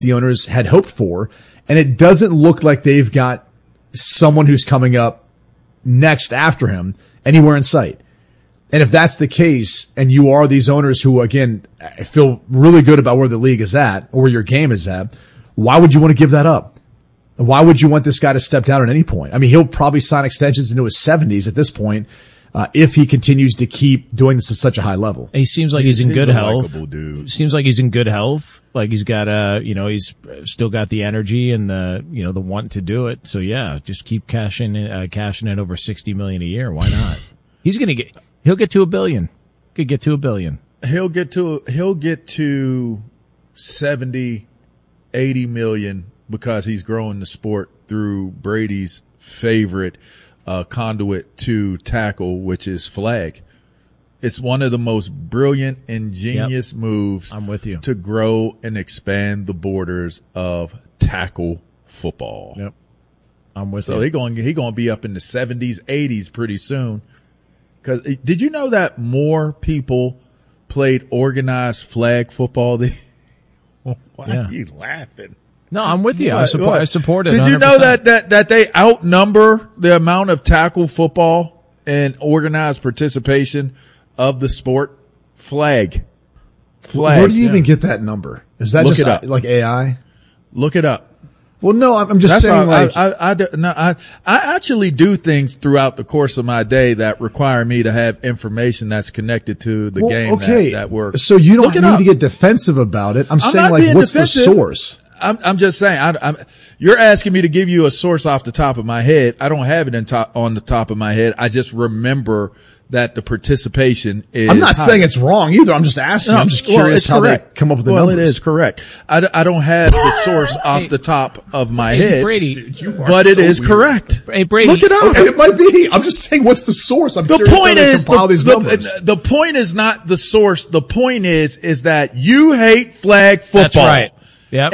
the owners had hoped for, and it doesn't look like they've got someone who's coming up next after him anywhere in sight. And if that's the case, and you are these owners who, again, feel really good about where the league is at or where your game is at, why would you want to give that up? Why would you want this guy to step down at any point? I mean, he'll probably sign extensions into his 70s at this point, if he continues to keep doing this at such a high level. He seems like he's in good health. Dude. Seems like he's in good health. Like he's got he's still got the energy and the want to do it. So yeah, just keep cashing in over $60 million a year. Why not? He'll get to $1 billion. Could get to $1 billion. He'll get to 70, 80 million because he's growing the sport through Brady's favorite conduit to tackle, which is flag. It's one of the most brilliant, ingenious moves. I'm with you. To grow and expand the borders of tackle football. Yep. I'm with you. So he going to be up in the 70s, 80s pretty soon. Cause did you know that more people played organized flag football than why are you laughing? No, I'm with you. I support it. Did 100%. you know that they outnumber the amount of tackle football and organized participation of the sport? Flag. Where do you even get that number? Is that just like AI? Look it up. Well, no, I'm just saying I actually do things throughout the course of my day that require me to have information that's connected to the game that works. So you don't need to get defensive about it. I'm saying, like, what's defensive. The source? I'm just saying, you're asking me to give you a source off the top of my head. I don't have it on the top of my head. I just remember that the participation is. I'm not saying it's wrong either. I'm just asking. I'm just curious how they come up with the numbers. Well, it is correct. I don't have the source off the top of my head, Brady, but it is correct. Hey, Brady, look it up. Okay, it might be. I'm just saying, what's the source? I'm curious how they compile these numbers. The point is not the source. The point is that you hate flag football. That's right. Yep.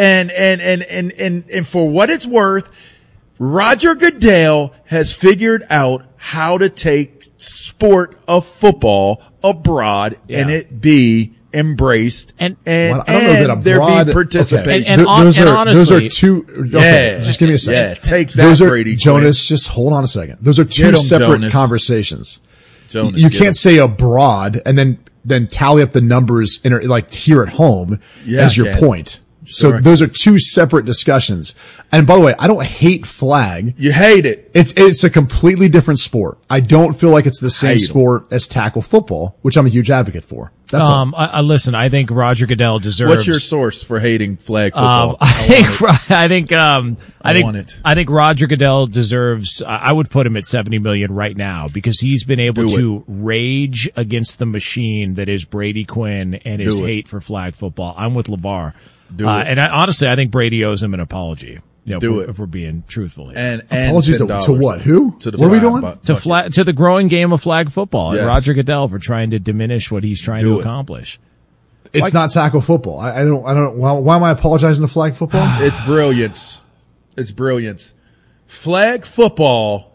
And for what it's worth, Roger Goodell has figured out how to take sport of football abroad and it be embraced and there be participation. Okay. Those are two. Okay, just give me a second. Yeah, take that, Brady. Jonas, just hold on a second. Those are two separate conversations. Jonas, you can't say abroad and then tally up the numbers like here at home as your point. So correct. Those are two separate discussions. And by the way, I don't hate flag. You hate it. It's a completely different sport. I don't feel like it's the same sport as tackle football, which I'm a huge advocate for. That's all. Listen, I think Roger Goodell deserves. What's your source for hating flag football? I think Roger Goodell deserves. I would put him at 70 million right now because he's been able to rage against the machine that is Brady Quinn and his hate for flag football. I'm with LeVar. And honestly, I think Brady owes him an apology. If we're being truthful here. And apologies to what? Who? To the what are we doing? To the growing game of flag football. Yes. And Roger Goodell for trying to diminish what he's trying to accomplish. It's not tackle football. I don't. Why am I apologizing to flag football? It's brilliance. It's brilliance. Flag football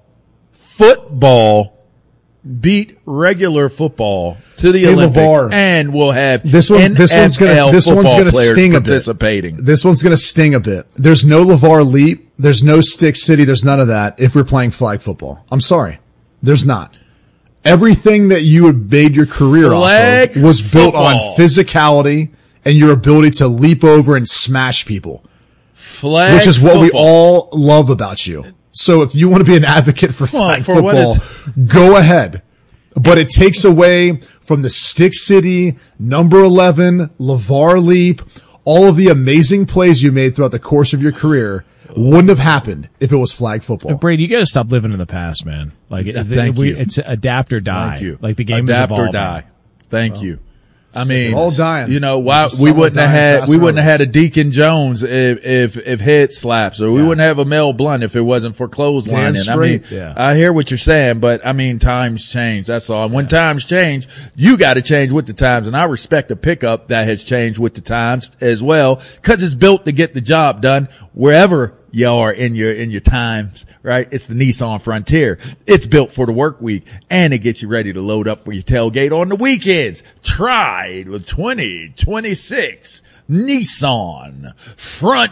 beat regular football to the Olympics, LeVar, and we'll have this one's gonna sting participating. A bit. This one's going to sting a bit. There's no LeVar Leap. There's no Stick City. There's none of that if we're playing flag football. I'm sorry. There's not. Everything that you had made your career off of was built on physicality and your ability to leap over and smash people. Which is what we all love about you. So if you want to be an advocate for flag football, go ahead. But it takes away from the Stick City, number 11, LeVar Leap, all of the amazing plays you made throughout the course of your career wouldn't have happened if it was flag football. Brady, you got to stop living in the past, man. Like it's adapt or die. Thank you. Like the game adapt is evolving. Or die. Thank you. I mean, all dying. Why we wouldn't have had a Deacon Jones if head slaps, or we wouldn't have a Mel Blunt if it wasn't for clotheslining. I mean, I hear what you're saying, but I mean, times change. That's all. And when times change, you got to change with the times. And I respect a pickup that has changed with the times as well, because it's built to get the job done wherever you are in your times, right? It's the Nissan Frontier. It's built for the work week, and it gets you ready to load up for your tailgate on the weekends. Tried with 2026 Nissan front